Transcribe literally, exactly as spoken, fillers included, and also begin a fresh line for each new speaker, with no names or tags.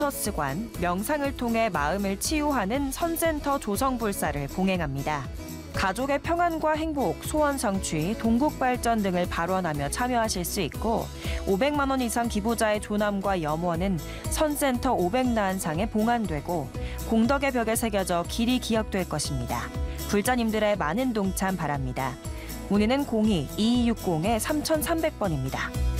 스관, 명상을 통해 마음을 치유하는 선센터 조성불사를 봉행합니다. 가족의 평안과 행복, 소원 성취, 동국 발전 등을 발언하며 참여하실 수 있고 오백만 원 이상 기부자의 조남과 염원은 선센터 오백나한상에 봉안되고 공덕의 벽에 새겨져 길이 기억될 것입니다. 불자님들의 많은 동참 바랍니다. 문의는 공이 이이육공 삼삼공 번입니다.